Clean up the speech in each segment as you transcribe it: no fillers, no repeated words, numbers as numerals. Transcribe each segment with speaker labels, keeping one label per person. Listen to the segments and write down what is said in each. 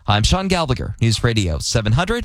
Speaker 1: I'm Sean Galviger, News Radio 700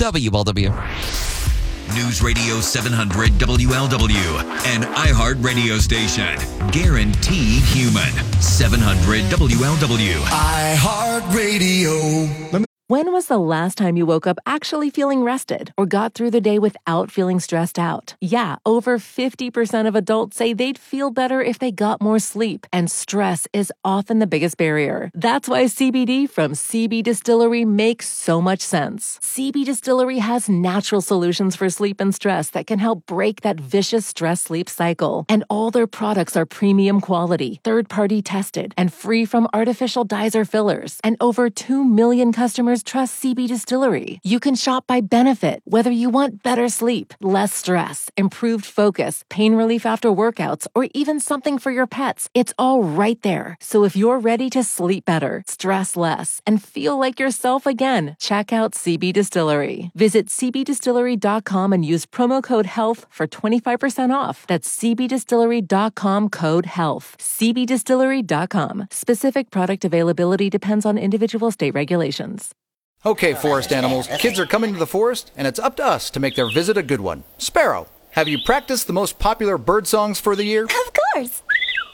Speaker 1: WLW.
Speaker 2: News Radio 700 WLW, an iHeart radio station. Guarantee human. 700 WLW.
Speaker 3: iHeart Radio.
Speaker 4: When was the last time you woke up actually feeling rested or got through the day without feeling stressed out? Yeah, over 50% of adults say they'd feel better if they got more sleep, and stress is often the biggest barrier. That's why CBD from CB Distillery makes so much sense. CB Distillery has natural solutions for sleep and stress that can help break that vicious stress-sleep cycle. And all their products are premium quality, third-party tested, and free from artificial dyes or fillers. And over 2 million customers trust CB Distillery. You can shop by benefit, whether you want better sleep, less stress, improved focus, pain relief after workouts, or even something for your pets. It's all right there. So if you're ready to sleep better, stress less, and feel like yourself again, check out CB Distillery. Visit cbdistillery.com and use promo code HEALTH for 25% off. That's cbdistillery.com code HEALTH. cbdistillery.com. Specific product availability depends on individual state regulations.
Speaker 5: Okay, forest animals, kids are coming to the forest, and it's up to us to make their visit a good one. Sparrow, have you practiced the most popular bird songs for the year?
Speaker 6: Of course.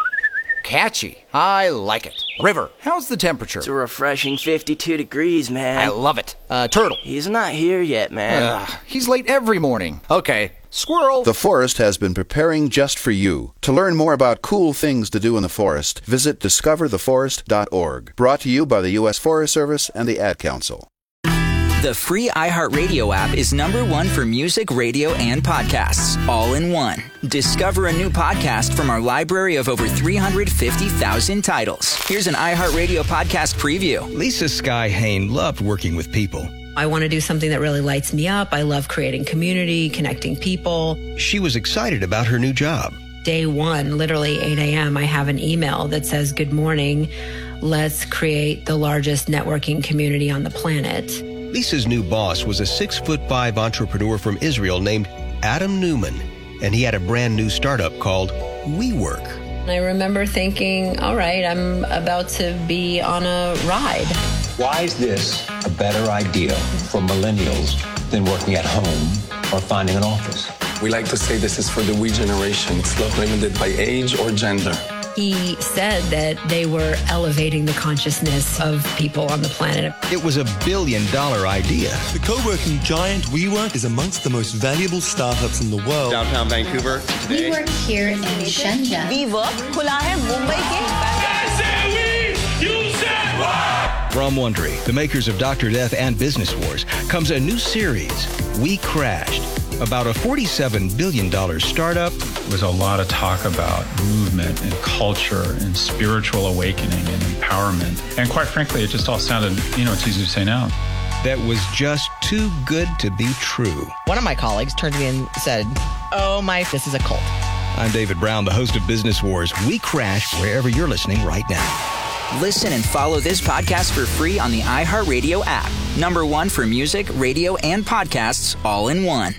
Speaker 5: Catchy. I like it. River, how's the temperature?
Speaker 7: It's a refreshing 52 degrees, man.
Speaker 5: I love it. Turtle.
Speaker 7: He's not here yet, man.
Speaker 5: He's late every morning. Okay. Squirrel.
Speaker 8: The forest has been preparing just for you. To learn more about cool things to do in the forest, visit discovertheforest.org. Brought to you by the U.S. Forest Service and the Ad Council.
Speaker 9: The free iHeartRadio app is #1 for music, radio, and podcasts, all in one. Discover a new podcast from our library of over 350,000 titles. Here's an iHeartRadio podcast preview.
Speaker 10: Lisa Sky Hain loved working with people.
Speaker 11: I want to do something that really lights me up. I love creating community, connecting people.
Speaker 10: She was excited about her new job.
Speaker 11: Day one, literally 8 a.m., I have an email that says, "Good morning. Let's create the largest networking community on the planet."
Speaker 10: Lisa's new boss was a 6'5" entrepreneur from Israel named Adam Newman, and he had a brand new startup called WeWork.
Speaker 11: I remember thinking, all right, I'm about to be on a ride.
Speaker 12: Why is this a better idea for millennials than working at home or finding an office?
Speaker 13: We like to say this is for the we generation. It's not limited by age or gender.
Speaker 11: He said that they were elevating the consciousness of people on the planet.
Speaker 10: It was $1 billion idea.
Speaker 14: The co-working giant WeWork is amongst the most valuable startups in the world.
Speaker 15: Downtown Vancouver today.
Speaker 16: We work here in Shenzhen.
Speaker 17: WeWork खुला है मुंबई के.
Speaker 10: From Wondery, the makers of Dr. Death and Business Wars, comes a new series, We Crashed, about a $47 billion startup.
Speaker 18: There was a lot of talk about movement and culture and spiritual awakening and empowerment. And quite frankly, it just all sounded, it's easy to say now.
Speaker 10: That was just too good to be true.
Speaker 19: One of my colleagues turned to me and said, this is a cult.
Speaker 10: I'm David Brown, the host of Business Wars. We Crashed wherever you're listening right now.
Speaker 9: Listen and follow this podcast for free on the iHeartRadio app. #1 for music, radio, and podcasts, all in one.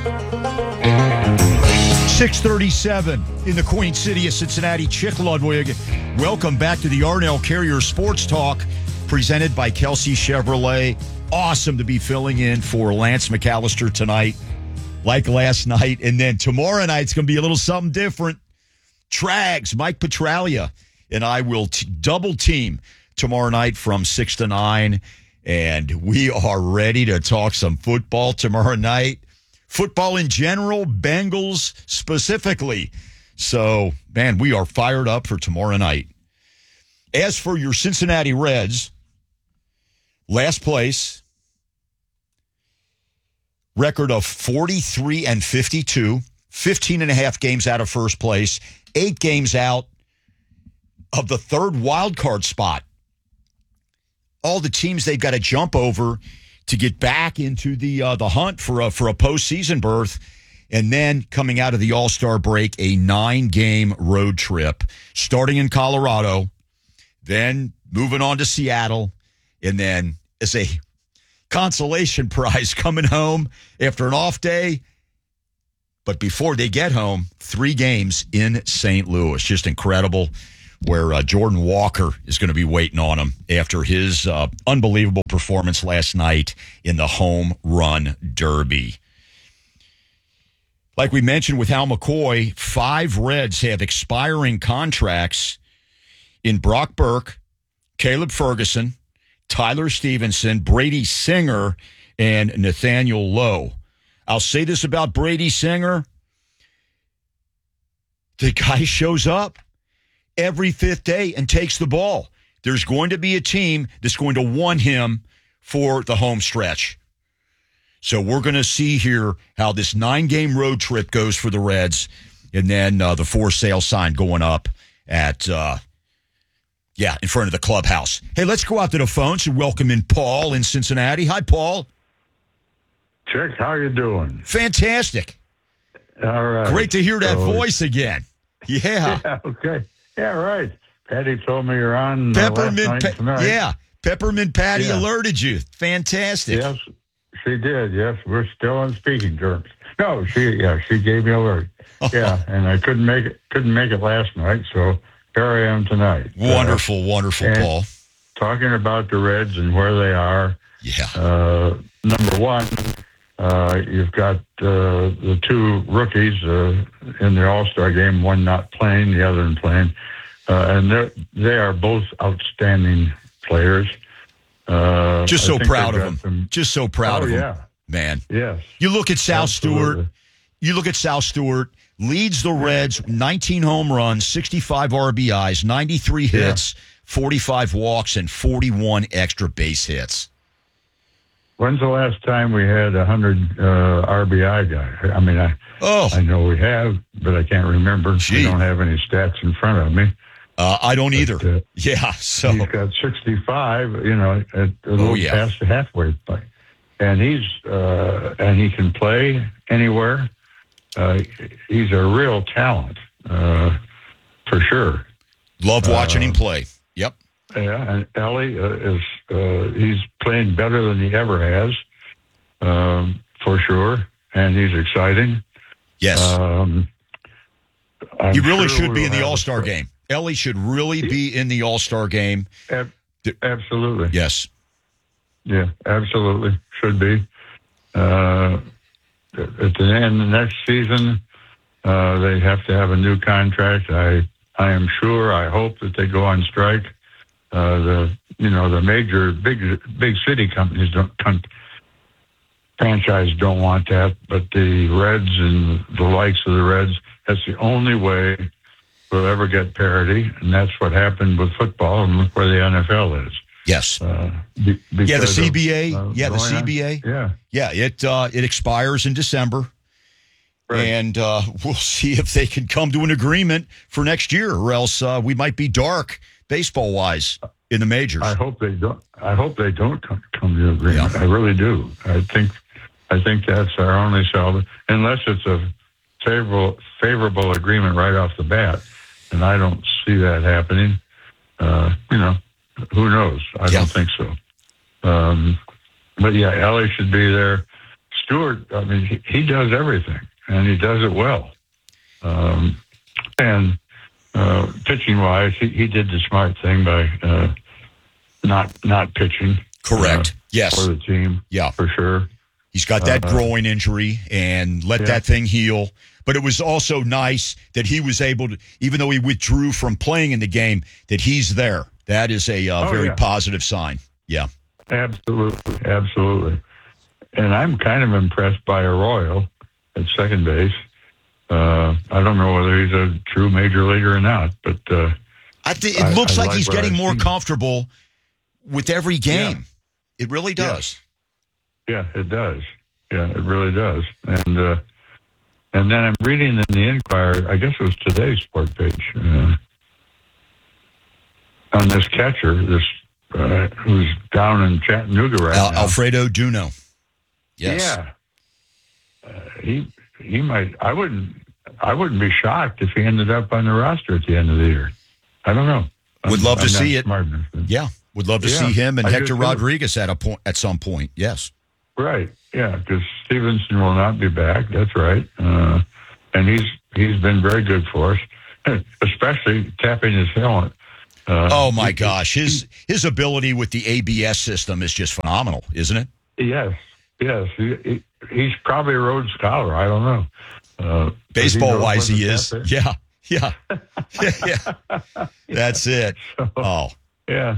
Speaker 20: 6:37 in the Queen City of Cincinnati. Chick Ludwig, welcome back to the Arnell Carrier Sports Talk, presented by Kelsey Chevrolet. Awesome to be filling in for Lance McAllister tonight, like last night. And then tomorrow night's going to be a little something different. Trags, Mike Petralia, and I will double team tomorrow night from 6 to 9. And we are ready to talk some football tomorrow night. Football in general, Bengals specifically. So, man, we are fired up for tomorrow night. As for your Cincinnati Reds, last place, record of 43-52, 15 and a half games out of first place, 8 games out of the third wild card spot. All the teams they've got to jump over to get back into the hunt for a postseason berth, and then coming out of the All-Star break, a 9-game road trip, starting in Colorado, then moving on to Seattle, and then as a consolation prize coming home after an off day. But before they get home, 3 games in St. Louis. Just incredible where Jordan Walker is going to be waiting on him after his unbelievable performance last night in the home run derby. Like we mentioned with Hal McCoy, 5 Reds have expiring contracts in Brock Burke, Caleb Ferguson, Tyler Stevenson, Brady Singer, and Nathaniel Lowe. I'll say this about Brady Singer. The guy shows up every 5th day and takes the ball. There's going to be a team that's going to want him for the home stretch. So we're going to see here how this 9-game road trip goes for the Reds, and then the for sale sign going up at, in front of the clubhouse. Hey, let's go out to the phones and welcome in Paul in Cincinnati. Hi, Paul.
Speaker 6: Chick, how you doing?
Speaker 20: Fantastic.
Speaker 6: All right.
Speaker 20: Great to hear that voice again. Yeah.
Speaker 6: Yeah, okay. Yeah, right. Patty told me you're on
Speaker 20: Peppermint
Speaker 6: tonight.
Speaker 20: Yeah. Peppermint Patty alerted you. Fantastic.
Speaker 6: Yes, she did. Yes, we're still on speaking terms. No, she gave me a alert. Yeah, and I couldn't make it last night, so here I am tonight.
Speaker 20: Wonderful, Paul.
Speaker 6: Talking about the Reds and where they are.
Speaker 20: Yeah.
Speaker 6: Number one, you've got the 2 rookies in the All-Star game, one not playing, the other in playing. And they are both outstanding players.
Speaker 20: Just so proud of them. Just so proud of them, man.
Speaker 6: Yes.
Speaker 20: You look at Sal Stewart. Leads the Reds, 19 home runs, 65 RBIs, 93 hits, 45 walks, and 41 extra base hits.
Speaker 6: When's the last time we had 100 RBI guy? I mean, I know we have, but I can't remember. I don't have any stats in front of me.
Speaker 20: I don't either. So
Speaker 6: he's got 65. At a little past the halfway point, and he can play anywhere. He's a real talent, for sure.
Speaker 20: Love watching him play. Yep.
Speaker 6: Yeah, and Ellie he's playing better than he ever has, for sure, and he's exciting.
Speaker 20: Yes. He really should be in the All-Star game. Ellie should really be in the All-Star game.
Speaker 6: Absolutely.
Speaker 20: Yes.
Speaker 6: Yeah, absolutely. Should be. At the end of the next season, they have to have a new contract. I am sure, I hope that they go on strike. The major big city companies franchise don't want that, but the Reds and the likes of the Reds, that's the only way we'll ever get parity, and that's what happened with football, and look where the NFL is.
Speaker 20: Yes. The CBA. The CBA. It expires in December, and we'll see if they can come to an agreement for next year, or else we might be dark baseball-wise in the majors.
Speaker 6: I hope they don't. Come to an agreement. Yeah. I really do. I think that's our only salvage, unless it's a favorable agreement right off the bat, and I don't see that happening. Who knows? I don't think so. But Ellie should be there. Stewart, I mean, he does everything, and he does it well. And pitching wise, he did the smart thing by not pitching.
Speaker 20: Correct. Yes.
Speaker 6: For the team.
Speaker 20: Yeah.
Speaker 6: For sure.
Speaker 20: He's got that groin injury and let that thing heal. But it was also nice that he was able to, even though he withdrew from playing in the game, that he's there. That is a very positive sign. Yeah.
Speaker 6: Absolutely. And I'm kind of impressed by Arroyo at second base. I don't know whether he's a true major leaguer or not, but
Speaker 20: I think it looks like he's getting more comfortable with every game. It really does.
Speaker 6: Yeah, it does. Yeah, it really does. And then I'm reading in the Inquirer, I guess it was today's sport page, on this catcher, who's down in Chattanooga right now.
Speaker 20: Alfredo Duno. Yes.
Speaker 6: Yeah. He might. I wouldn't be shocked if he ended up on the roster at the end of the year. I don't know.
Speaker 20: Would love to see it.
Speaker 6: Smart enough.
Speaker 20: Yeah. Would love to see him and Hector Rodriguez at some point. Yes.
Speaker 6: Right. Yeah, because Stevenson will not be back. That's right. And he's been very good for us, especially tapping his
Speaker 20: Oh my gosh, his ability with the ABS system is just phenomenal, isn't it?
Speaker 6: Yes. He's probably a Rhodes Scholar. I don't know.
Speaker 20: Baseball wise, he is. Yeah. That's it.
Speaker 6: Yeah.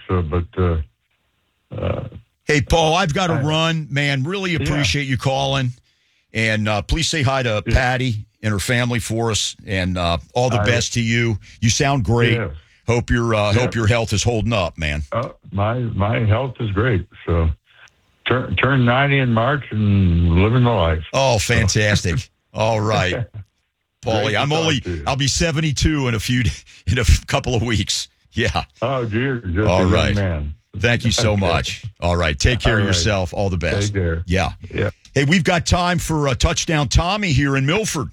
Speaker 20: Hey, Paul, I've got to run, man. Really appreciate you calling, and please say hi to Patty and her family for us, and all the best to you. You sound great.
Speaker 6: Yeah.
Speaker 20: Hope your health is holding up, man.
Speaker 6: My health is great. So turn 90 in March and living the life.
Speaker 20: Oh, fantastic! All right, Paulie. I'll be 72 in a couple of weeks. Yeah.
Speaker 6: Oh, dear. Just
Speaker 20: all
Speaker 6: a
Speaker 20: right,
Speaker 6: young man.
Speaker 20: Thank you so much. All right, take care of yourself. All the best.
Speaker 6: Take care.
Speaker 20: Yeah. Hey, we've got time for Touchdown Tommy here in Milford.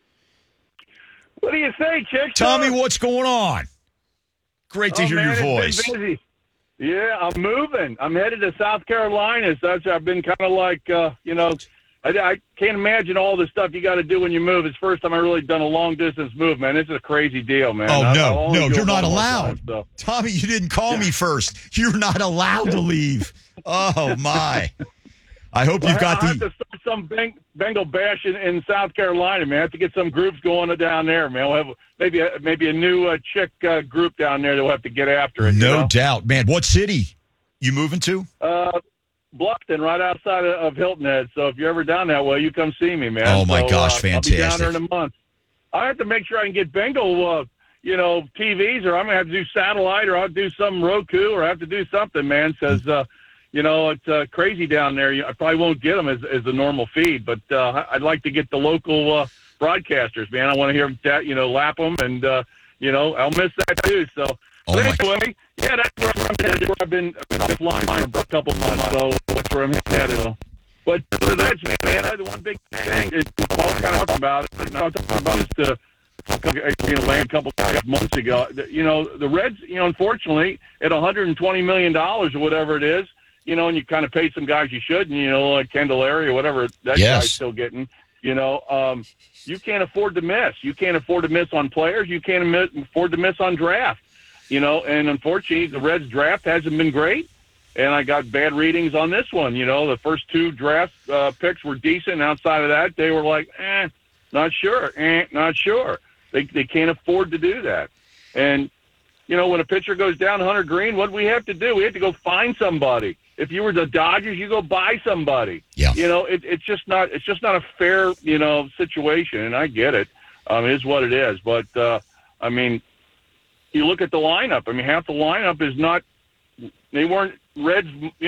Speaker 15: What do you say, Chick?
Speaker 20: Tommy, what's going on? Great to hear your voice.
Speaker 15: It's been busy. Yeah, I'm moving. I'm headed to South Carolina. So I've been kind of like, I can't imagine all the stuff you got to do when you move. It's the first time I've really done a long-distance move, man. It's a crazy deal, man.
Speaker 20: Oh, no, you're not allowed. Tommy, you didn't call me first. You're not allowed to leave. Oh, my. I hope you've got
Speaker 15: I have to start some Bengal bash in South Carolina, man. I have to get some groups going down there, man. We'll have maybe a new chick group down there that we'll have to get after it.
Speaker 20: No doubt, man. What city you moving to?
Speaker 15: Bluffton, right outside of Hilton Head. So if you're ever down that way, you come see me, man.
Speaker 20: Oh, my gosh, fantastic.
Speaker 15: I'll be down there in a month. I have to make sure I can get Bengal, TVs, or I'm going to have to do satellite, or I'll do some Roku, or I have to do something, man, because, it's crazy down there. I probably won't get them as the normal feed, but I'd like to get the local broadcasters, man. I want to hear them, lap them, and, I'll miss that too. So, anyway, that's where I'm headed. I've been flying for a couple months, so that's where I'm headed. But that's, man, that's one big thing. Paul kind of talking about it. And I was talking about this a couple months ago. The Reds, unfortunately, at $120 million or whatever it is, and you kind of pay some guys you shouldn't, like Candelaria or whatever that guy's still getting, you can't afford to miss. You can't afford to miss on players. You can't afford to miss on draft, and unfortunately the Reds draft hasn't been great. And I got bad readings on this one. The first two draft picks were decent. Outside of that, they were like, not sure. They can't afford to do that. And, when a pitcher goes down Hunter Green, what do we have to do? We have to go find somebody. If you were the Dodgers, you go buy somebody.
Speaker 20: Yeah.
Speaker 15: It's just not a fair, situation. And I get it. It is what it is. But, you look at the lineup. Half the lineup is not, they weren't Reds,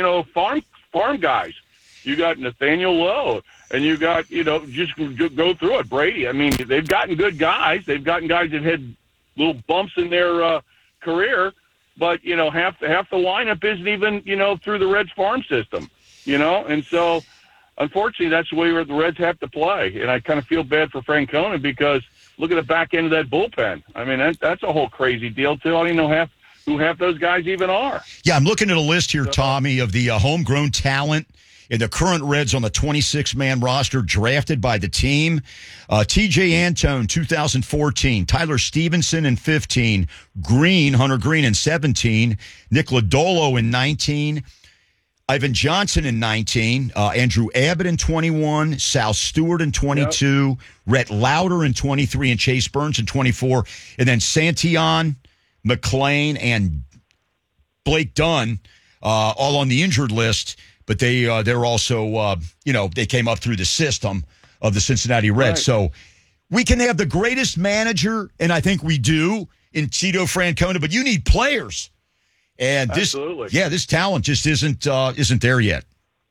Speaker 15: farm guys. You got Nathaniel Lowe, and you got, just go through it. Brady. They've gotten good guys. They've gotten guys that had little bumps in their career, but half the lineup isn't even through the Reds farm system. And so unfortunately that's the way the Reds have to play. And I kind of feel bad for Francona because look at the back end of that bullpen. That's a whole crazy deal too. I don't even know who half those guys even are.
Speaker 20: Yeah, I'm looking at a list here, Tommy, of the homegrown talent in the current Reds on the 26-man roster drafted by the team. T.J. Antone, 2014. Tyler Stevenson in 15. Hunter Green in 17. Nick Lodolo in 19. Ivan Johnson in 19. Andrew Abbott in 21. Sal Stewart in 22. Yep. Rhett Lauder in 23. And Chase Burns in 24. And then Santillan, McLean, and Blake Dunn all on the injured list. But they're also, they came up through the system of the Cincinnati Reds. Right. So we can have the greatest manager, and I think we do, in Tito Francona, but you need players. And this talent just isn't there yet.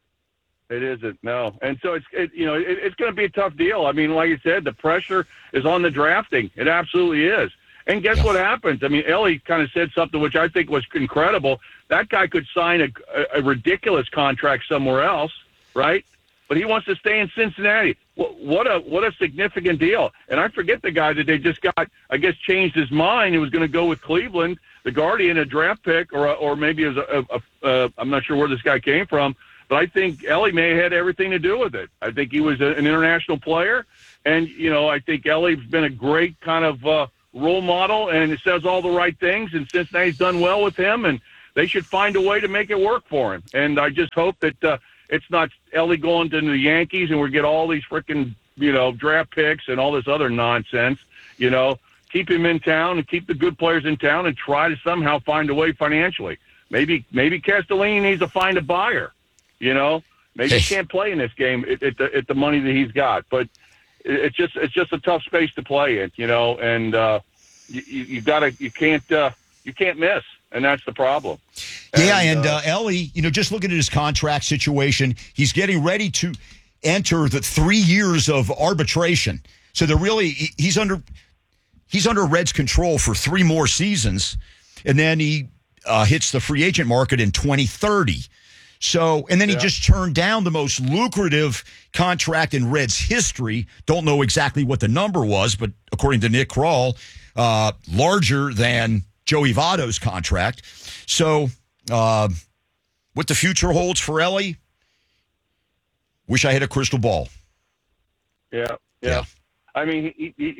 Speaker 15: It isn't, no. And so it's going to be a tough deal. Like I said, the pressure is on the drafting. It absolutely is. And guess what happens? Ellie kind of said something which I think was incredible. That guy could sign a ridiculous contract somewhere else, right? But he wants to stay in Cincinnati. What a significant deal. And I forget the guy that they just got, I guess, changed his mind. He was going to go with Cleveland, the Guardian, a draft pick, or maybe as I'm not sure where this guy came from. But I think Ellie may have had everything to do with it. I think he was an international player. And, I think Ellie's been a great kind of role model, and it says all the right things, and Cincinnati's done well with him, and they should find a way to make it work for him. And I just hope that it's not Ellie going to the Yankees and we get all these freaking, draft picks and all this other nonsense. Keep him in town and keep the good players in town and try to somehow find a way financially. Maybe Castellini needs to find a buyer. Maybe he can't play in this game at the money that he's got, but it's just a tough space to play in, and you can't miss, and that's the problem.
Speaker 20: And Ellie, just looking at his contract situation, he's getting ready to enter the 3 years of arbitration. So he's under Reds control for 3 more seasons, and then he hits the free agent market in 2030. So, and then he just turned down the most lucrative contract in Reds history. Don't know exactly what the number was, but according to Nick Kroll, larger than Joey Votto's contract. So, what the future holds for Ellie, wish I had a crystal ball.
Speaker 15: Yeah. I mean,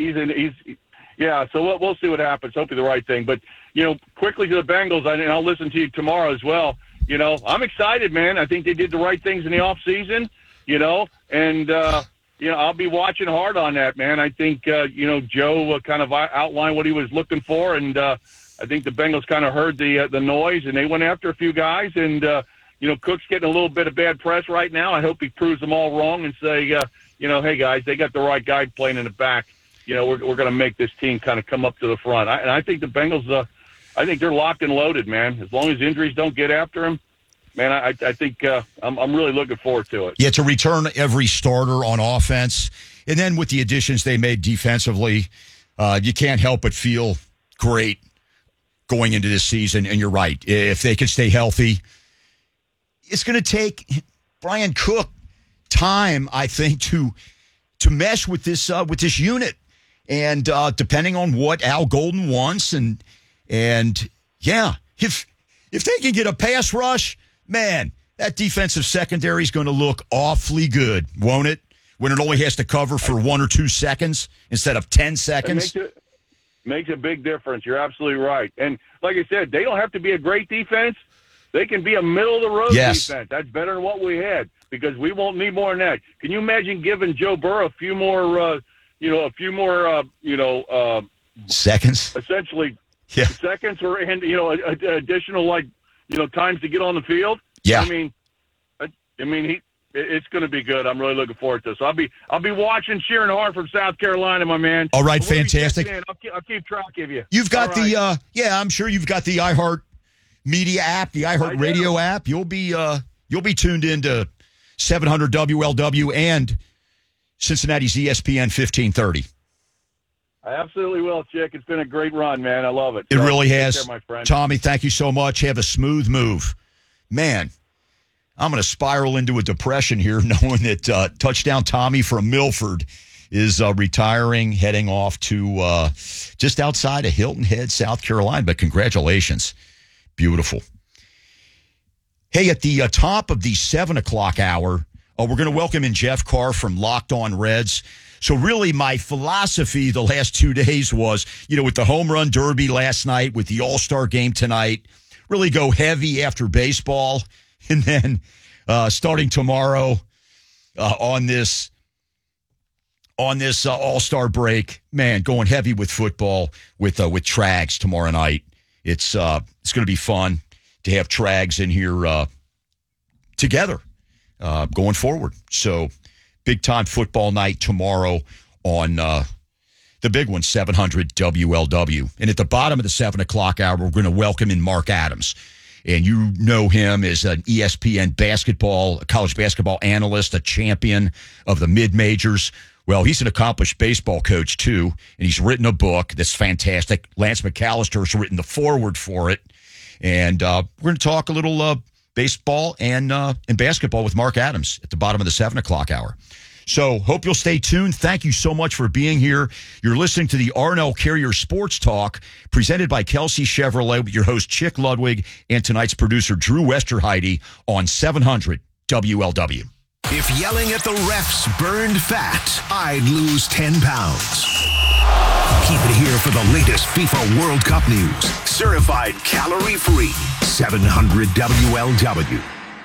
Speaker 15: so we'll see what happens. Hopefully the right thing. But, quickly to the Bengals, and I'll listen to you tomorrow as well. I'm excited, man. I think they did the right things in the off season, and, I'll be watching hard on that, man. I think, Joe kind of outlined what he was looking for, and I think the Bengals kind of heard the noise, and they went after a few guys, and, Cook's getting a little bit of bad press right now. I hope he proves them all wrong and say, hey, guys, they got the right guy playing in the back. We're going to make this team kind of come up to the front. And I think the Bengals, I think they're locked and loaded, man. As long as injuries don't get after them, man, I think I'm really looking forward to it.
Speaker 20: Yeah, to return every starter on offense. And then with the additions they made defensively, you can't help but feel great going into this season. And you're right. If they can stay healthy, it's going to take Brian Cook time, I think, to mesh with this unit. And depending on what Al Golden wants, and yeah, if they can get a pass rush, man, that defensive secondary is going to look awfully good, won't it? When it only has to cover for 1 or 2 seconds instead of 10 seconds.
Speaker 15: It makes a big difference. You're absolutely right. And like I said, they don't have to be a great defense. They can be a middle-of-the-road defense. That's better than what we had, because we won't need more than that. Can you imagine giving Joe Burrow a few more
Speaker 20: seconds?
Speaker 15: Essentially, seconds or additional times to get on the field.
Speaker 20: Yeah.
Speaker 15: I mean, it's going to be good. I'm really looking forward to it. So I'll be watching, cheering hard from South Carolina, my man.
Speaker 20: All right, fantastic.
Speaker 15: I'll keep track of you.
Speaker 20: You've got I'm sure you've got the iHeart Media app, the iHeart Radio app. You'll be tuned into 700 WLW and Cincinnati's ESPN 1530.
Speaker 15: I absolutely will, Chick. It's been a great run, man. I love it.
Speaker 20: It really has.
Speaker 15: Take care, my friend.
Speaker 20: Tommy, thank you so much. Have a smooth move. Man, I'm going to spiral into a depression here knowing that touchdown Tommy from Milford is retiring, heading off to just outside of Hilton Head, South Carolina. But congratulations. Beautiful. Hey, at the top of the 7 o'clock hour, we're going to welcome in Jeff Carr from Locked On Reds. So really my philosophy the last 2 days was, with the home run derby last night, with the All-Star game tonight, really go heavy after baseball. And then starting tomorrow on this All-Star break, man, going heavy with football with Trags tomorrow night. It's going to be fun to have Trags in here together going forward. So big-time football night tomorrow on the big one, 700 WLW. And at the bottom of the 7 o'clock hour, we're going to welcome in Mark Adams. And you know him as an ESPN college basketball analyst, a champion of the mid-majors. Well, he's an accomplished baseball coach, too, and he's written a book that's fantastic. Lance McAllister has written the foreword for it. And we're going to talk a little baseball and basketball with Mark Adams at the bottom of the 7 o'clock hour. So hope you'll stay tuned. Thank you so much for being here. You're listening to the Arnell Carrier Sports Talk, presented by Kelsey Chevrolet with your host, Chick Ludwig, and tonight's producer, Drew Westerheide, on 700 WLW.
Speaker 21: If yelling at the refs burned fat, I'd lose 10 pounds. Keep it here for the latest FIFA World Cup news. Certified calorie-free. 700 WLW.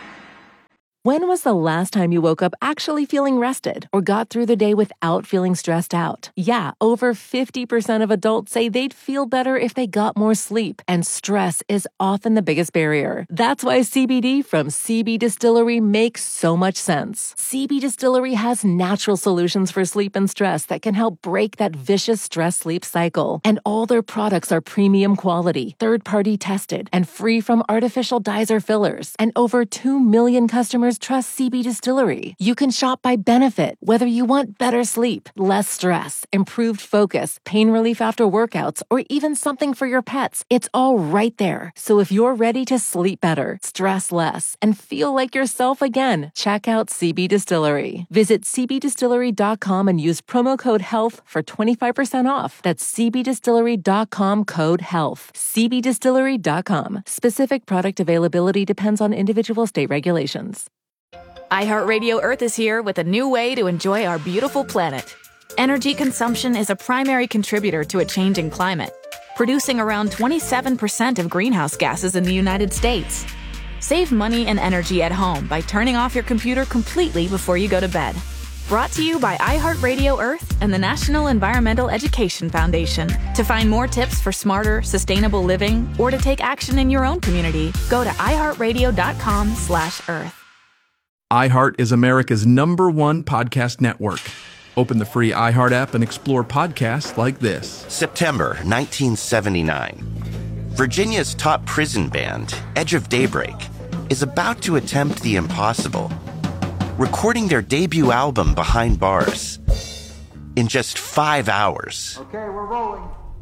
Speaker 4: When was the last time you woke up actually feeling rested or got through the day without feeling stressed out? Yeah, over 50% of adults say they'd feel better if they got more sleep, and stress is often the biggest barrier. That's why CBD from CB Distillery makes so much sense. CB Distillery has natural solutions for sleep and stress that can help break that vicious stress-sleep cycle. And all their products are premium quality, third-party tested, and free from artificial dyes or fillers. And over 2 million customers trust CB Distillery. You can shop by benefit, whether you want better sleep, less stress, improved focus, pain relief after workouts, or even something for your pets. It's all right there. So if you're ready to sleep better, stress less, and feel like yourself again, check out CB Distillery. Visit cbdistillery.com and use promo code HEALTH for 25% off. That's cbdistillery.com, code HEALTH. cbdistillery.com. Specific product availability depends on individual state regulations.
Speaker 22: iHeartRadio Earth is here with a new way to enjoy our beautiful planet. Energy consumption is a primary contributor to a changing climate, producing around 27% of greenhouse gases in the United States. Save money and energy at home by turning off your computer completely before you go to bed. Brought to you by iHeartRadio Earth and the National Environmental Education Foundation. To find more tips for smarter, sustainable living, or to take action in your own community, go to iHeartRadio.com/Earth.
Speaker 23: iHeart is America's #1 podcast network. Open the free iHeart app and explore podcasts like this.
Speaker 24: September 1979. Virginia's top prison band, Edge of Daybreak, is about to attempt the impossible, recording their debut album Behind Bars in just 5 hours.
Speaker 25: Okay, we're rolling.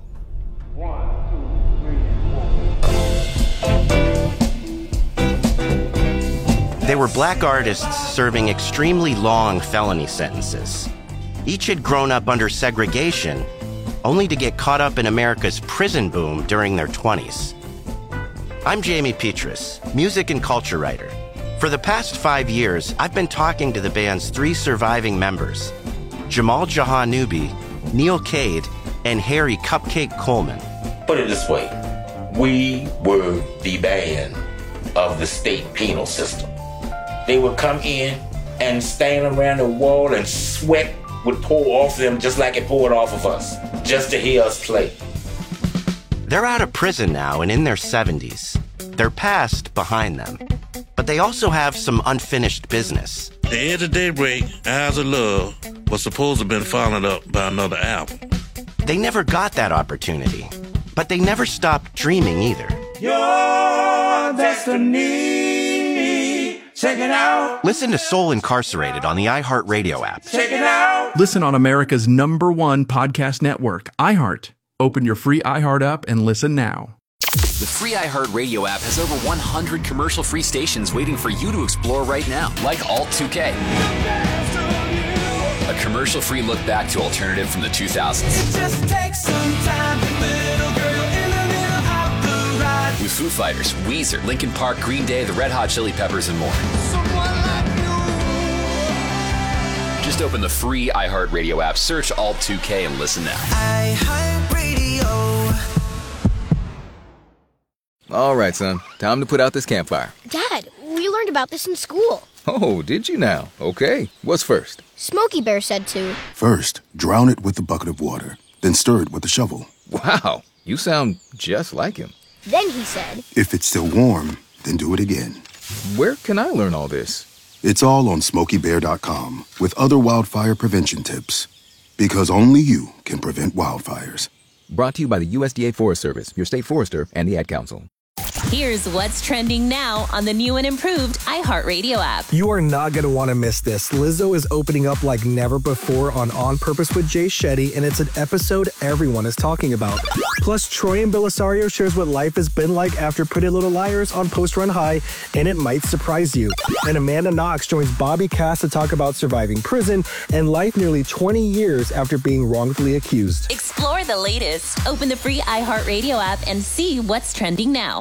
Speaker 25: 1, 2, 3, 4.
Speaker 24: They were black artists serving extremely long felony sentences. Each had grown up under segregation, only to get caught up in America's prison boom during their 20s. I'm Jamie Petrus, music and culture writer. For the past 5 years, I've been talking to the band's 3 surviving members, Jamal Jahanubi, Neil Cade, and Harry Cupcake Coleman.
Speaker 26: Put it this way, we were the band of the state penal system. They would come in and stand around the wall and sweat would pour off them just like it poured off of us, just to hear us play.
Speaker 24: They're out of prison now and in their 70s. Their past behind them. But they also have some unfinished business.
Speaker 27: The Edge of Daybreak, Eyes of Love, was supposed to have been followed up by another album.
Speaker 24: They never got that opportunity, but they never stopped dreaming either.
Speaker 25: Your destiny, check it out.
Speaker 24: Listen to Soul Incarcerated on the iHeartRadio app.
Speaker 25: Check it out.
Speaker 23: Listen on America's #1 podcast network, iHeart. Open your free iHeart app and listen now.
Speaker 28: The free iHeartRadio app has over 100 commercial-free stations waiting for you to explore right now, like Alt 2K. A commercial-free look back to alternative from the 2000s.
Speaker 25: It just takes some time, little girl in the middle of the ride.
Speaker 28: With Foo Fighters, Weezer, Linkin Park, Green Day, the Red Hot Chili Peppers, and more. Just open the free iHeartRadio app, search Alt 2K, and listen now.
Speaker 29: iHeartRadio. All right, son. Time to put out this campfire.
Speaker 30: Dad, we learned about this in school.
Speaker 29: Oh, did you now? Okay. What's first?
Speaker 30: Smokey Bear said to.
Speaker 31: First, drown it with a bucket of water. Then stir it with a shovel.
Speaker 29: Wow. You sound just like him.
Speaker 30: Then he said.
Speaker 31: If it's still warm, then do it again.
Speaker 29: Where can I learn all this?
Speaker 31: It's all on SmokeyBear.com with other wildfire prevention tips. Because only you can prevent wildfires.
Speaker 29: Brought to you by the USDA Forest Service, your state forester, and the Ad Council.
Speaker 32: Here's what's trending now on the new and improved iHeartRadio app.
Speaker 33: You are not going to want to miss this. Lizzo is opening up like never before on Purpose with Jay Shetty, and it's an episode everyone is talking about. Plus, Troy and Belisario shares what life has been like after Pretty Little Liars on Post Run High, and it might surprise you. And Amanda Knox joins Bobby Cass to talk about surviving prison and life nearly 20 years after being wrongfully accused.
Speaker 32: Explore the latest. Open the free iHeartRadio app and see what's trending now.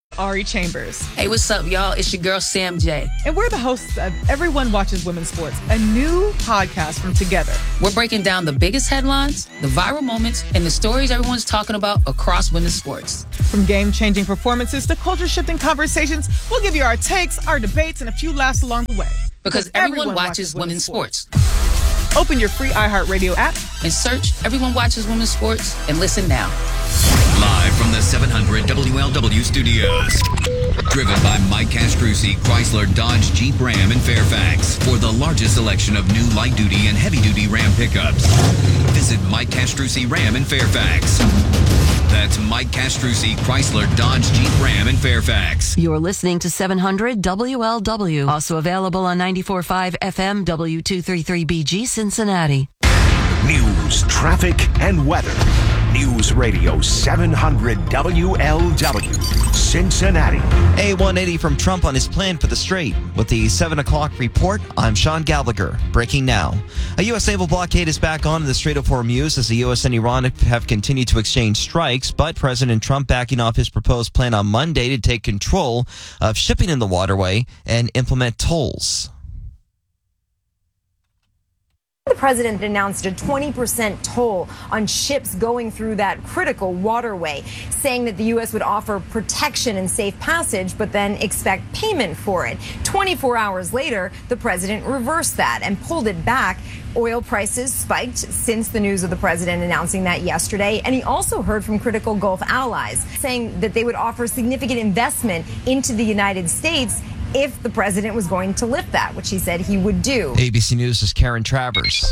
Speaker 19: Ari Chambers.
Speaker 1: Hey, what's up, y'all? It's your girl, Sam J.
Speaker 19: And we're the hosts of Everyone Watches Women's Sports, a new podcast from Together.
Speaker 1: We're breaking down the biggest headlines, the viral moments, and the stories everyone's talking about across women's sports.
Speaker 19: From game-changing performances to culture-shifting conversations, we'll give you our takes, our debates, and a few laughs along the way.
Speaker 1: Because everyone watches women's sports.
Speaker 19: Open your free iHeartRadio app
Speaker 1: and search Everyone Watches Women's Sports and listen now.
Speaker 2: Live from the 700 WLW studios. Driven by Mike Castrucci, Chrysler, Dodge, Jeep, Ram, and Fairfax. For the largest selection of new light-duty and heavy-duty Ram pickups. Visit Mike Castrucci Ram in Fairfax. That's Mike Castrucci, Chrysler, Dodge, Jeep, Ram, and Fairfax.
Speaker 3: You're listening to 700 WLW. Also available on 94.5 FM W233BG Cincinnati.
Speaker 21: News, traffic, and weather. News Radio 700 WLW, Cincinnati.
Speaker 5: A180 from Trump on his plan for the strait. With the 7 o'clock report, I'm Sean Gallagher. Breaking now. A U.S. naval blockade is back on in the Strait of Hormuz as the U.S. and Iran have continued to exchange strikes, but President Trump backing off his proposed plan on Monday to take control of shipping in the waterway and implement tolls.
Speaker 7: The president announced a 20% toll on ships going through that critical waterway, saying that the U.S. would offer protection and safe passage, but then expect payment for it. 24 hours later, the president reversed that and pulled it back. Oil prices spiked since the news of the president announcing that yesterday. And he also heard from critical Gulf allies saying that they would offer significant investment into the United States if the president was going to lift that, which he said he would do.
Speaker 5: ABC News' Karen Travers.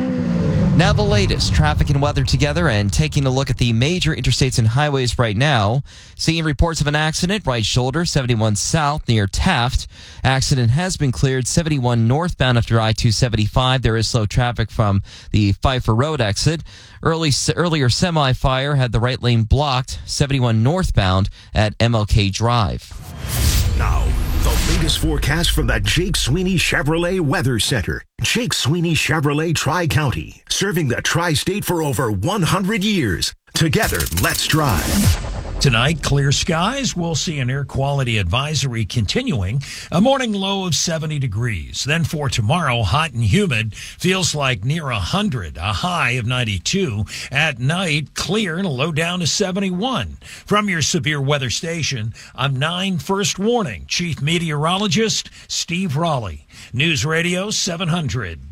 Speaker 5: Now the latest traffic and weather together and taking a look at the major interstates and highways right now. Seeing reports of an accident, right shoulder, 71 south near Taft. Accident has been cleared, 71 northbound after I-275. There is slow traffic from the Pfeiffer Road exit. Earlier semi-fire had the right lane blocked, 71 northbound at MLK Drive.
Speaker 21: Now, the latest forecast from the Jake Sweeney Chevrolet Weather Center. Jake Sweeney Chevrolet Tri-County, serving the Tri-State for over 100 years. Together, let's drive.
Speaker 8: Tonight, clear skies. We'll see an air quality advisory continuing. A morning low of 70 degrees. Then for tomorrow, hot and humid. Feels like near 100. A high of 92. At night, clear and a low down to 71. From your severe weather station, I'm 9 First Warning Chief Meteorologist Steve Raleigh. News Radio 700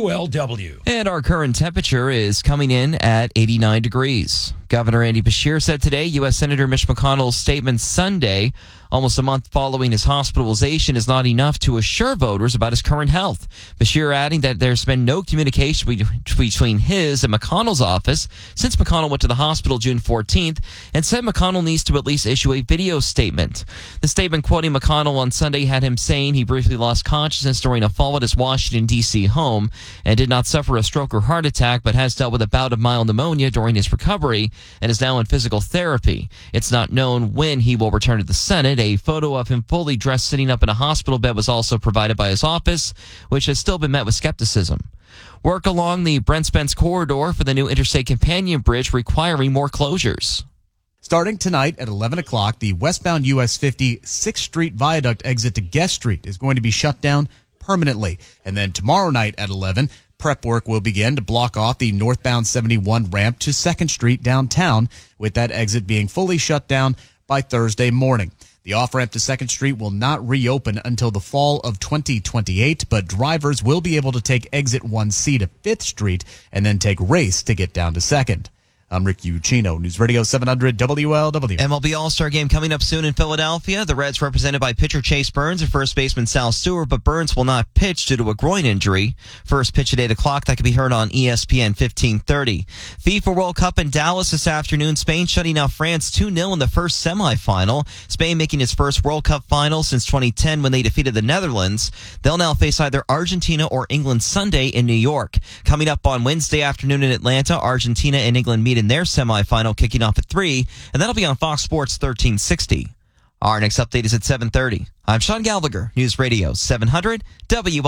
Speaker 8: WLW.
Speaker 5: And our current temperature is coming in at 89 degrees. Governor Andy Beshear said today U.S. Senator Mitch McConnell's statement Sunday, almost a month following his hospitalization, is not enough to assure voters about his current health. Beshear adding that there's been no communication between his and McConnell's office since McConnell went to the hospital June 14th and said McConnell needs to at least issue a video statement. The statement quoting McConnell on Sunday had him saying he briefly lost consciousness during a fall at his Washington, D.C. home and did not suffer a stroke or heart attack, but has dealt with a bout of mild pneumonia during his recovery and is now in physical therapy. It's not known when he will return to the Senate. A photo of him fully dressed sitting up in a hospital bed was also provided by his office, which has still been met with skepticism. Work along the Brent Spence corridor for the new Interstate Companion Bridge requiring more closures.
Speaker 11: Starting tonight at 11 o'clock, the westbound US 50 6th Street Viaduct exit to Guest Street is going to be shut down permanently. And then tomorrow night at 11, prep work will begin to block off the northbound 71 ramp to 2nd Street downtown, with that exit being fully shut down by Thursday morning. The off-ramp to 2nd Street will not reopen until the fall of 2028, but drivers will be able to take exit 1C to 5th Street and then take race to get down to 2nd. I'm Rick Ucchino, News Radio 700 WLW.
Speaker 5: MLB All-Star Game coming up soon in Philadelphia. The Reds represented by pitcher Chase Burns and first baseman Sal Stewart, but Burns will not pitch due to a groin injury. First pitch at 8 o'clock. That can be heard on ESPN 1530. FIFA World Cup in Dallas this afternoon. Spain shutting out France 2-0 in the first semifinal. Spain making its first World Cup final since 2010 when they defeated the Netherlands. They'll now face either Argentina or England Sunday in New York. Coming up on Wednesday afternoon in Atlanta, Argentina and England meet in their semifinal, kicking off at 3, and that'll be on Fox Sports 1360. Our next update is at 7:30. I'm Sean Gallagher, News Radio 700 WLW.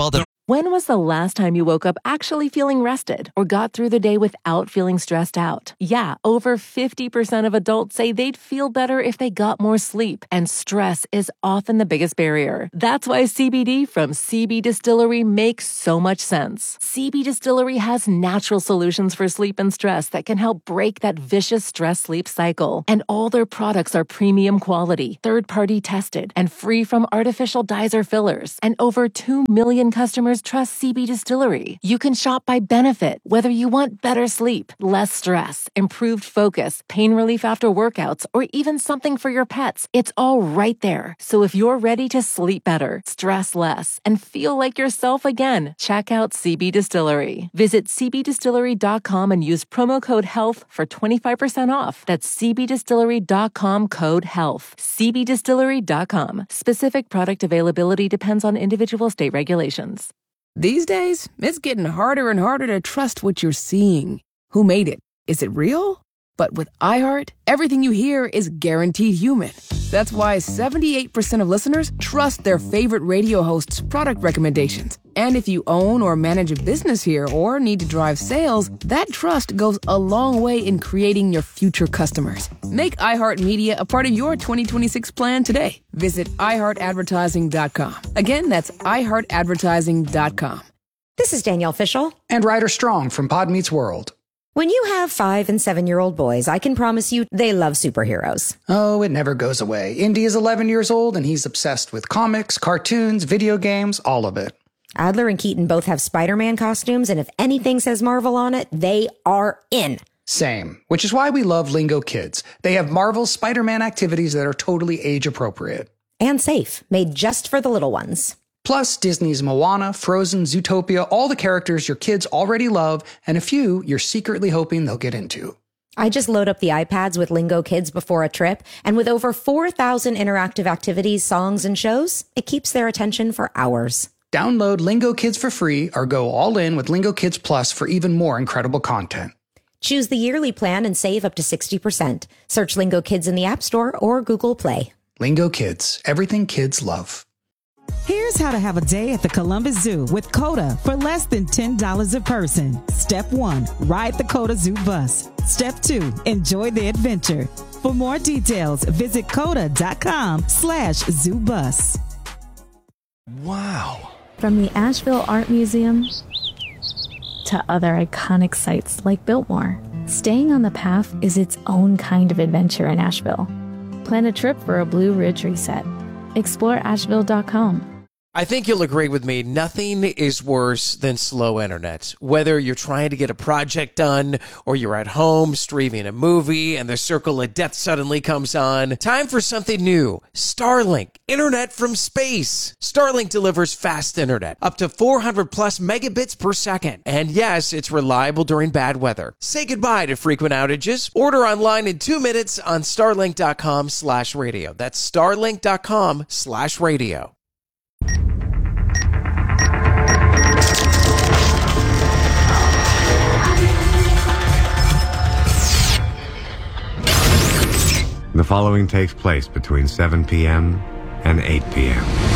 Speaker 4: When was the last time you woke up actually feeling rested or got through the day without feeling stressed out? Yeah, over 50% of adults say they'd feel better if they got more sleep, and stress is often the biggest barrier. That's why CBD from CB Distillery makes so much sense. CB Distillery has natural solutions for sleep and stress that can help break that vicious stress-sleep cycle. And all their products are premium quality, third-party tested, and free from artificial dyes or fillers. And over 2 million customers trust CB Distillery. You can shop by benefit, whether you want better sleep, less stress, improved focus, pain relief after workouts, or even something for your pets. It's all right there. So if you're ready to sleep better, stress less, and feel like yourself again, check out CB Distillery. Visit cbdistillery.com and use promo code HEALTH for 25% off. That's cbdistillery.com, code HEALTH. cbdistillery.com. Specific product availability depends on individual state regulations.
Speaker 6: These days, it's getting harder and harder to trust what you're seeing. Who made it? Is it real? But with iHeart, everything you hear is guaranteed human. That's why 78% of listeners trust their favorite radio host's product recommendations. And if you own or manage a business here or need to drive sales, that trust goes a long way in creating your future customers. Make iHeartMedia a part of your 2026 plan today. Visit iHeartAdvertising.com. Again, that's iHeartAdvertising.com.
Speaker 9: This is Danielle Fishel.
Speaker 10: And Ryder Strong from Pod Meets World.
Speaker 9: When you have 5- and 7-year-old boys, I can promise you they love superheroes.
Speaker 10: Oh, it never goes away. Indy is 11 years old, and he's obsessed with comics, cartoons, video games, all of it.
Speaker 9: Adler and Keaton both have Spider-Man costumes, and if anything says Marvel on it, they are in.
Speaker 10: Same, which is why we love Lingo Kids. They have Marvel's Spider-Man activities that are totally age-appropriate.
Speaker 9: And safe, made just for the little ones.
Speaker 10: Plus, Disney's Moana, Frozen, Zootopia, all the characters your kids already love, and a few you're secretly hoping they'll get into.
Speaker 9: I just load up the iPads with Lingo Kids before a trip, and with over 4,000 interactive activities, songs, and shows, it keeps their attention for hours.
Speaker 10: Download Lingo Kids for free or go all in with Lingo Kids Plus for even more incredible content.
Speaker 9: Choose the yearly plan and save up to 60%. Search Lingo Kids in the App Store or Google Play.
Speaker 10: Lingo Kids, everything kids love.
Speaker 12: Here's how to have a day at the Columbus Zoo with COTA for less than $10 a person. Step 1, ride the COTA Zoo bus. Step 2, enjoy the adventure. For more details, visit COTA.com/zoobus.
Speaker 13: Wow.
Speaker 14: From the Asheville Art Museum to other iconic sites like Biltmore, staying on the path is its own kind of adventure in Asheville. Plan a trip for a Blue Ridge reset. Explore Asheville.com.
Speaker 15: I think you'll agree with me. Nothing is worse than slow internet. Whether you're trying to get a project done or you're at home streaming a movie and the circle of death suddenly comes on. Time for something new. Starlink. Internet from space. Starlink delivers fast internet. Up to 400 plus megabits per second. And yes, it's reliable during bad weather. Say goodbye to frequent outages. Order online in 2 minutes on starlink.com/radio. That's starlink.com/radio.
Speaker 16: The following takes place between 7 p.m. and 8 p.m.